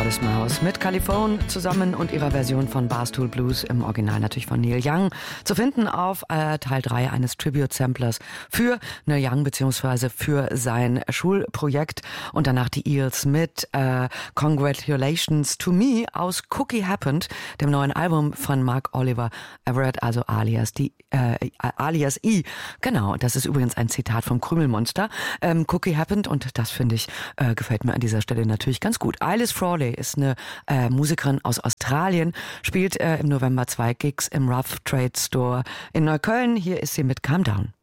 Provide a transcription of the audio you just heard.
Modest Mouse mit Caliphone zusammen und ihrer Version von Barstool Blues, im Original natürlich von Neil Young, zu finden auf Teil 3 eines Tribute-Samplers für Neil Young bzw. für sein Schulprojekt, und danach die Eels mit Congratulations to Me aus Cookie Happened, dem neuen Album von Mark Oliver Everett, also alias E. Genau, das ist übrigens ein Zitat vom Krümelmonster. Cookie Happened, und das finde ich, gefällt mir an dieser Stelle natürlich ganz gut. Alice Frawley ist eine Musikerin aus Australien, spielt im November 2 Gigs im Rough Trade Store in Neukölln. Hier ist sie mit Calm Down.